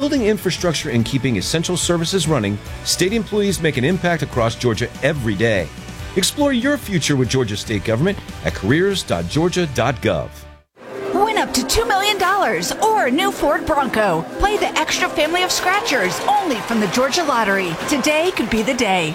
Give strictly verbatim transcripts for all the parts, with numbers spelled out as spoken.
building infrastructure and keeping essential services running, state employees make an impact across Georgia every day. Explore your future with Georgia state government at careers dot georgia dot gov. Win up to two million dollars or a new Ford Bronco. Play the extra family of scratchers only from the Georgia Lottery. Today could be the day.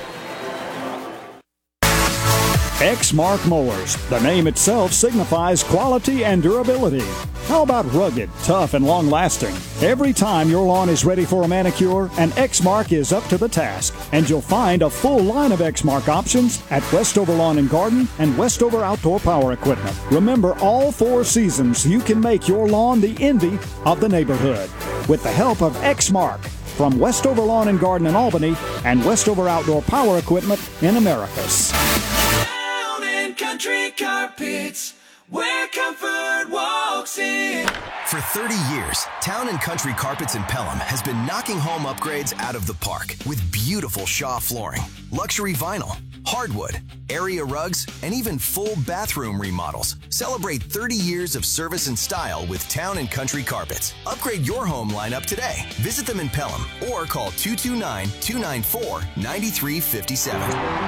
Exmark Mowers. The name itself signifies quality and durability. How about rugged, tough, and long-lasting? Every time your lawn is ready for a manicure, an Exmark is up to the task. And you'll find a full line of Exmark options at Westover Lawn and Garden and Westover Outdoor Power Equipment. Remember, all four seasons, you can make your lawn the envy of the neighborhood with the help of Exmark from Westover Lawn and Garden in Albany and Westover Outdoor Power Equipment in Americus. Country Carpets, where comfort walks in. For thirty years, Town and Country Carpets in Pelham has been knocking home upgrades out of the park with beautiful Shaw flooring, luxury vinyl, hardwood, area rugs, and even full bathroom remodels. Celebrate thirty years of service and style with Town and Country Carpets. Upgrade your home lineup today. Visit them in Pelham or call two two nine, two nine four, nine three five seven.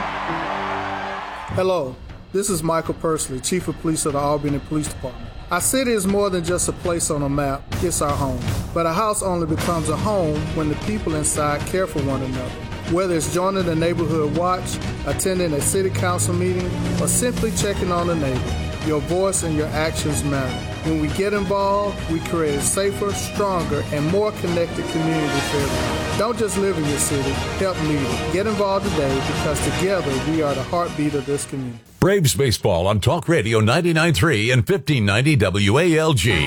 Hello. This is Michael Pursley, Chief of Police of the Albany Police Department. Our city is more than just a place on a map, it's our home. But a house only becomes a home when the people inside care for one another. Whether it's joining the neighborhood watch, attending a city council meeting, or simply checking on a neighbor, your voice and your actions matter. When we get involved, we create a safer, stronger, and more connected community for everyone. Don't just live in your city, help lead it. Get involved today because together we are the heartbeat of this community. Braves baseball on Talk Radio ninety-nine point three and fifteen ninety W A L G.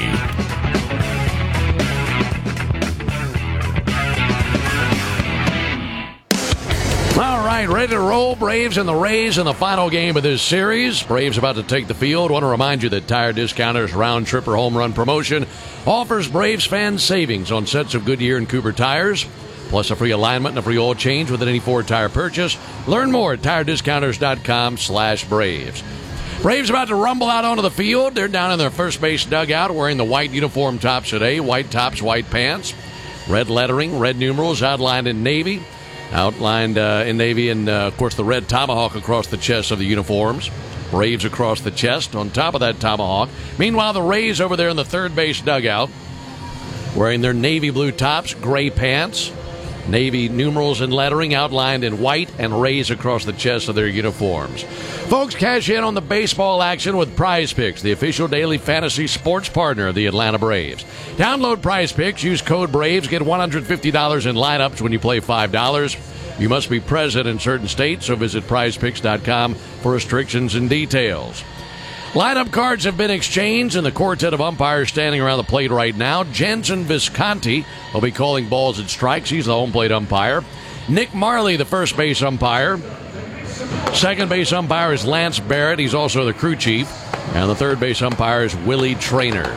All right, ready to roll. Braves and the Rays in the final game of this series. Braves about to take the field. Want to remind you that Tire Discounters Round Trip or Home Run promotion offers Braves fans savings on sets of Goodyear and Cooper tires, plus a free alignment and a free oil change with any Ford tire purchase. Learn more at tire discounters dot com slash Braves. Braves about to rumble out onto the field. They're down in their first base dugout wearing the white uniform tops today. White tops, white pants. Red lettering, red numerals outlined in navy. Outlined uh, in navy and, uh, of course, the red tomahawk across the chest of the uniforms. Braves across the chest on top of that tomahawk. Meanwhile, the Rays over there in the third base dugout wearing their navy blue tops, gray pants. Navy numerals and lettering outlined in white and Rays across the chest of their uniforms. Folks, cash in on the baseball action with Prize Picks, the official daily fantasy sports partner of the Atlanta Braves. Download Prize Picks, use code BRAVES, get one hundred fifty dollars in lineups when you play five dollars. You must be present in certain states, so visit prize picks dot com for restrictions and details. Lineup cards have been exchanged, and the quartet of umpires standing around the plate right now. Jensen Visconti will be calling balls and strikes. He's the home plate umpire. Nick Marley, the first base umpire. Second base umpire is Lance Barrett. He's also the crew chief. And the third base umpire is Willie Traynor.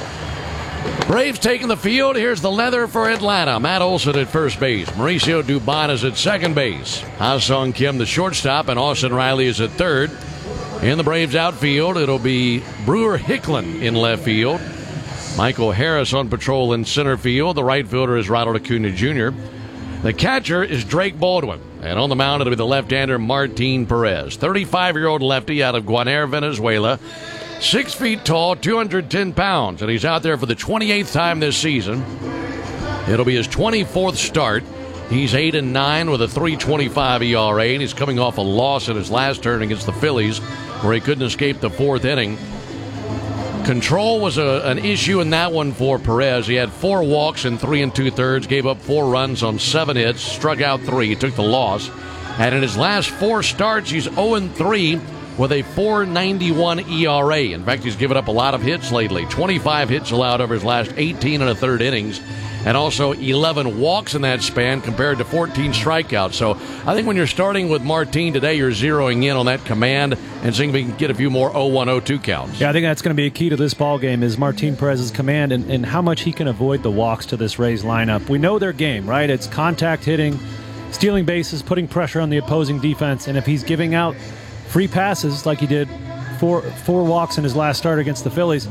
Braves taking the field. Here's the leather for Atlanta. Matt Olson at first base. Mauricio Dubon is at second base. Ha-Sung Kim, the shortstop, and Austin Riley is at third. In the Braves outfield, it'll be Brewer Hicklin in left field. Michael Harris on patrol in center field. The right fielder is Ronald Acuna Junior The catcher is Drake Baldwin. And on the mound, it'll be the left-hander Martin Perez. thirty-five-year-old lefty out of Guanare, Venezuela. Six feet tall, two hundred ten pounds. And he's out there for the twenty-eighth time this season. It'll be his twenty-fourth start. He's eight and nine with a three twenty-five E R A, and he's coming off a loss in his last turn against the Phillies, where he couldn't escape the fourth inning. Control was a, an issue in that one for Perez. He had four walks in three and two-thirds, gave up four runs on seven hits, struck out three, took the loss. And in his last four starts, he's oh and three with a four ninety-one E R A. In fact, he's given up a lot of hits lately. twenty-five hits allowed over his last eighteen and a third innings, and also eleven walks in that span compared to fourteen strikeouts. So I think when you're starting with Martin today, you're zeroing in on that command and seeing if he can get a few more oh one oh two counts. Yeah, I think that's going to be a key to this ball game is Martin Perez's command and, and how much he can avoid the walks to this Rays lineup. We know their game, right? It's contact hitting, stealing bases, putting pressure on the opposing defense, and if he's giving out free passes like he did four, four walks in his last start against the Phillies,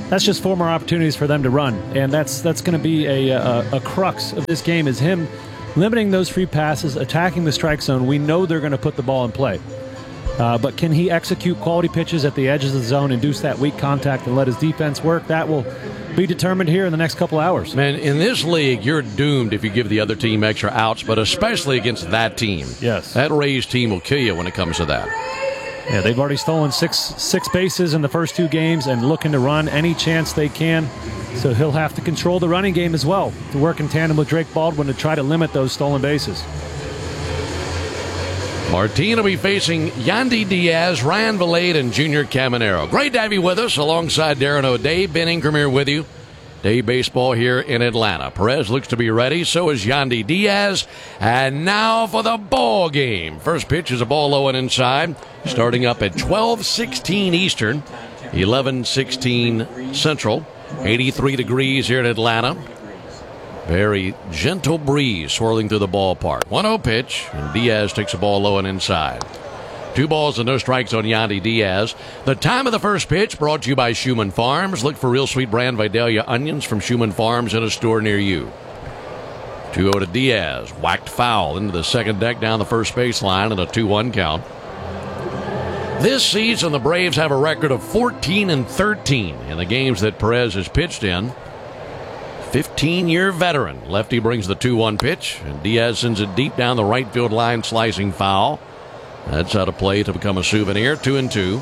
that's just four more opportunities for them to run, and that's that's going to be a, a, a crux of this game is him limiting those free passes, attacking the strike zone. We know they're going to put the ball in play. Uh, but can he execute quality pitches at the edges of the zone, induce that weak contact, and let his defense work? That will be determined here in the next couple hours. Man, in this league, you're doomed if you give the other team extra outs, but especially against that team. Yes. That Rays team will kill you when it comes to that. Yeah, they've already stolen six six bases in the first two games and looking to run any chance they can. So he'll have to control the running game as well to work in tandem with Drake Baldwin to try to limit those stolen bases. Martin will be facing Yandy Diaz, Ryan Vilade, and Junior Caminero. Great to have you with us alongside Darren O'Day. Ben Ingram here with you. Day baseball here in Atlanta. Perez looks to be ready. So is Yandy Diaz. And now for the ball game. First pitch is a ball low and inside. Starting up at twelve sixteen Eastern, eleven sixteen Central. eighty-three degrees here in Atlanta. Very gentle breeze swirling through the ballpark. one oh pitch, and Diaz takes a ball low and inside. Two balls and no strikes on Yandy Diaz. The time of the first pitch brought to you by Schumann Farms. Look for Real Sweet Brand Vidalia onions from Schumann Farms in a store near you. two oh to Diaz. Whacked foul into the second deck down the first baseline and a two one count. This season, the Braves have a record of fourteen and thirteen in the games that Perez has pitched in. fifteen-year veteran. Lefty brings the two one pitch, and Diaz sends it deep down the right field line, slicing foul. That's out of play to become a souvenir. Two and two.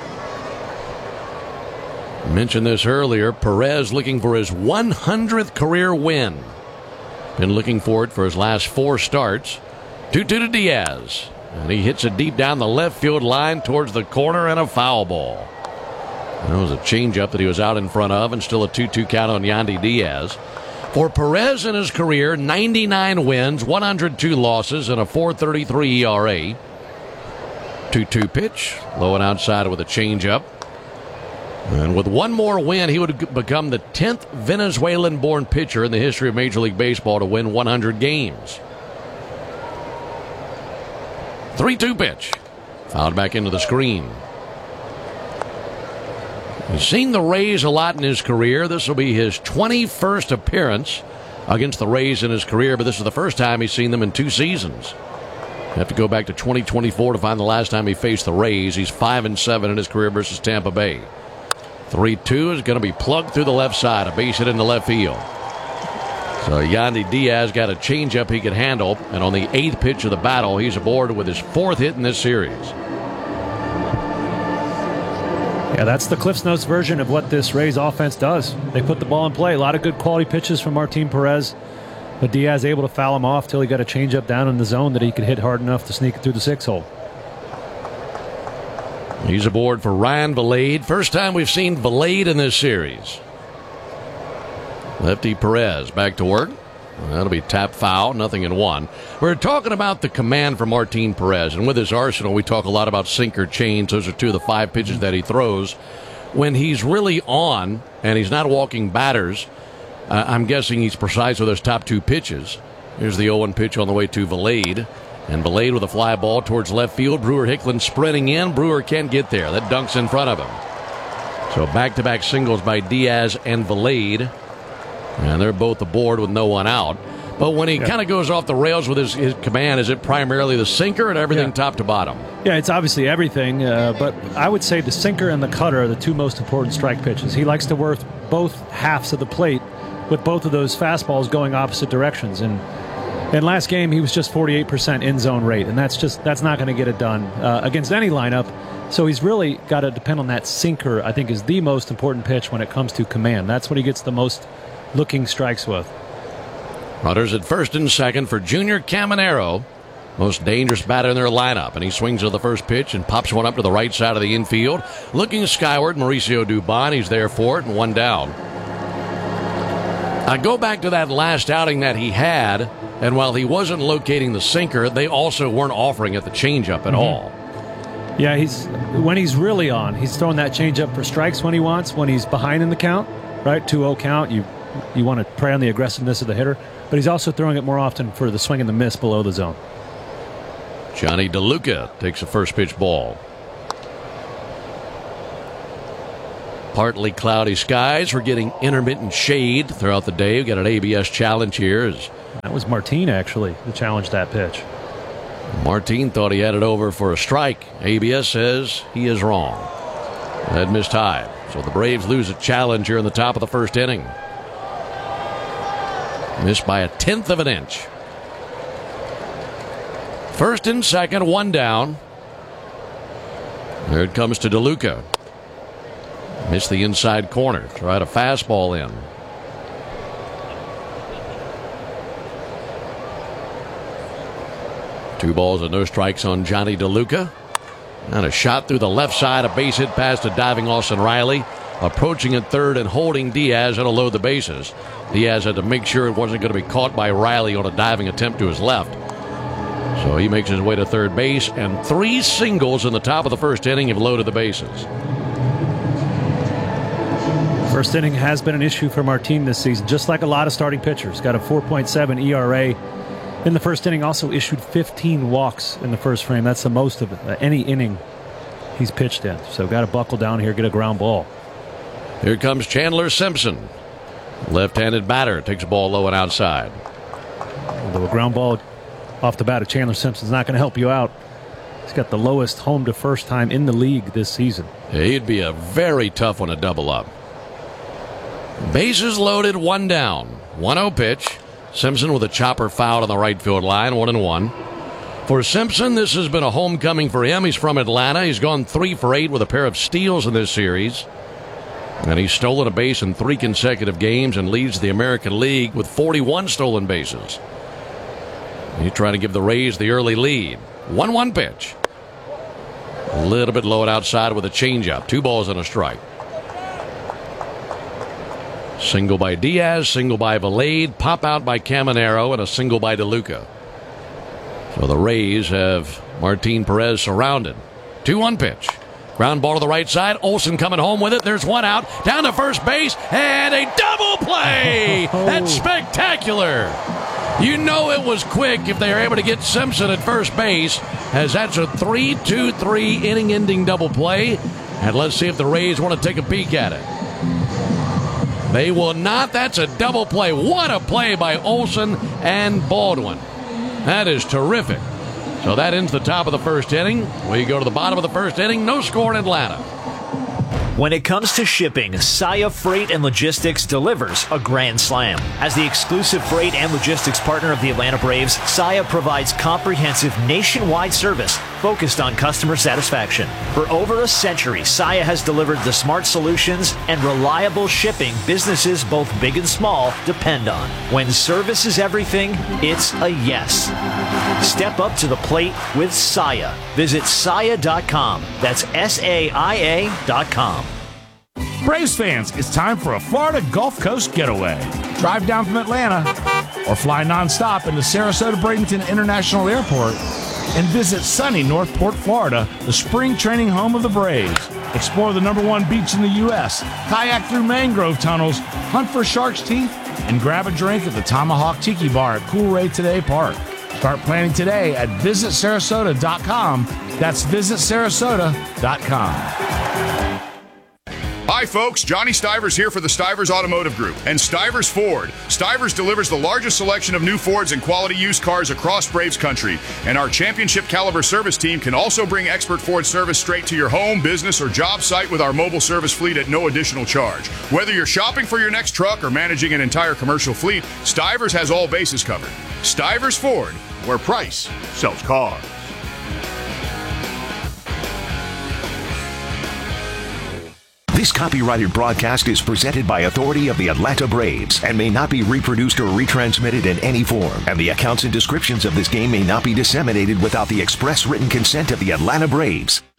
Mentioned this earlier. Perez looking for his one hundredth career win. Been looking for it for his last four starts. two two to Diaz. And he hits it deep down the left field line towards the corner and a foul ball. That was a changeup that he was out in front of, and still a two two count on Yandy Diaz. For Perez in his career, ninety-nine wins, one hundred two losses, and a four thirty-three E R A. two two pitch, low and outside with a changeup. And with one more win, he would become the tenth Venezuelan-born pitcher in the history of Major League Baseball to win one hundred games. three two pitch. Fouled back into the screen. He's seen the Rays a lot in his career. This will be his twenty-first appearance against the Rays in his career, but this is the first time he's seen them in two seasons. You have to go back to twenty twenty-four to find the last time he faced the Rays. He's five and seven in his career versus Tampa Bay. three two is going to be plugged through the left side, a base hit into left field. So Yandy Diaz got a changeup he could handle, and on the eighth pitch of the battle, he's aboard with his fourth hit in this series. Yeah, that's the Cliff's Notes version of what this Rays offense does. They put the ball in play. A lot of good quality pitches from Martin Perez, but Diaz able to foul him off till he got a changeup down in the zone that he could hit hard enough to sneak it through the six hole. He's aboard for Ryan Vilade. First time we've seen Vilade in this series. Lefty Perez back to work. That'll be tap foul, nothing in one. We're talking about the command from Martin Perez, and with his arsenal, we talk a lot about sinker chains. Those are two of the five pitches that he throws. When he's really on and he's not walking batters, uh, I'm guessing he's precise with those top two pitches. Here's the oh one pitch on the way to Vilade. And Vilade with a fly ball towards left field. Brewer Hicklin sprinting in. Brewer can't get there. That dunks in front of him. So back-to-back singles by Diaz and Vilade. And they're both aboard with no one out. But when he yeah. kind of goes off the rails with his, his command, is it primarily the sinker and everything yeah. top to bottom? Yeah, it's obviously everything. Uh, but I would say the sinker and the cutter are the two most important strike pitches. He likes to work both halves of the plate with both of those fastballs going opposite directions. And in last game, he was just forty-eight percent in-zone rate. And that's just that's not going to get it done uh, against any lineup. So he's really got to depend on that sinker, I think, is the most important pitch when it comes to command. That's what he gets the most looking strikes with. Runners at first and second for Junior Caminero, most dangerous batter in their lineup, and he swings to the first pitch and pops one up to the right side of the infield. Looking skyward, Mauricio Dubon, he's there for it, and one down. I go back to that last outing that he had, and while he wasn't locating the sinker, they also weren't offering it the changeup at mm-hmm. all. Yeah, he's when he's really on, he's throwing that changeup for strikes when he wants. When he's behind in the count, right, two oh count, you you want to prey on the aggressiveness of the hitter, but he's also throwing it more often for the swing and the miss below the zone. Johnny DeLuca takes a first pitch ball. Partly cloudy skies. We're getting intermittent shade throughout the day. We've got an A B S challenge here. That was Martin, actually, who challenged that pitch. Martin thought he had it over for a strike. A B S says he is wrong. That missed high. So the Braves lose a challenge here in the top of the first inning. Missed by a tenth of an inch. First and second, one down. There it comes to DeLuca. Missed the inside corner. Tried a fastball in. Two balls and no strikes on Johnny DeLuca. And a shot through the left side. A base hit past a diving Austin Riley. Approaching at third and holding Diaz to load the bases. Diaz had to make sure it wasn't going to be caught by Riley on a diving attempt to his left. So he makes his way to third base, and three singles in the top of the first inning have loaded the bases. First inning has been an issue for Martin this season, just like a lot of starting pitchers. Got a four point seven E R A. In the first inning, also issued fifteen walks in the first frame. That's the most of uh, any inning he's pitched in. So got to buckle down here, get a ground ball. Here comes Chandler Simpson. Left-handed batter, takes a ball low and outside. Although a ground ball off the bat of Chandler Simpson's not going to help you out. He's got the lowest home to first time in the league this season. Yeah, he'd be a very tough one to double up. Bases loaded, one down. one oh pitch. Simpson with a chopper fouled on the right field line, one and one. For Simpson, this has been a homecoming for him. He's from Atlanta. He's gone three for eight with a pair of steals in this series. And he's stolen a base in three consecutive games and leads the American League with forty-one stolen bases. He's trying to give the Rays the early lead. one one pitch. A little bit low and outside with a changeup. Two balls and a strike. Single by Diaz, single by Valade, pop out by Caminero, and a single by DeLuca. So the Rays have Martin Perez surrounded. two one pitch. Ground ball to the right side. Olsen coming home with it. There's one out. Down to first base. And a double play. That's spectacular. You know it was quick if they were able to get Simpson at first base, as that's a three two three inning-ending double play. And let's see if the Rays want to take a peek at it. They will not. That's a double play. What a play by Olsen and Baldwin. That is terrific. So that ends the top of the first inning. We go to the bottom of the first inning. No score in Atlanta. When it comes to shipping, Saia Freight and Logistics delivers a grand slam. As the exclusive freight and logistics partner of the Atlanta Braves, Saia provides comprehensive nationwide service focused on customer satisfaction. For over a century, Saia has delivered the smart solutions and reliable shipping businesses both big and small depend on. When service is everything, it's a yes. Step up to the plate with Saia. Visit Saia dot com. That's S A I A dot com. Braves fans, it's time for a Florida Gulf Coast getaway. Drive down from Atlanta or fly nonstop into Sarasota-Bradenton International Airport and visit sunny Northport, Florida, the spring training home of the Braves. Explore the number one beach in the U S, kayak through mangrove tunnels, hunt for shark's teeth, and grab a drink at the Tomahawk Tiki Bar at Cool Ray Today Park. Start planning today at visit sarasota dot com. That's visit sarasota dot com. Hi folks, Johnny Stivers here for the Stivers Automotive Group and Stivers Ford. Stivers delivers the largest selection of new Fords and quality used cars across Braves country. And our championship caliber service team can also bring expert Ford service straight to your home, business, or job site with our mobile service fleet at no additional charge. Whether you're shopping for your next truck or managing an entire commercial fleet, Stivers has all bases covered. Stivers Ford, where price sells cars. This copyrighted broadcast is presented by authority of the Atlanta Braves and may not be reproduced or retransmitted in any form. And the accounts and descriptions of this game may not be disseminated without the express written consent of the Atlanta Braves.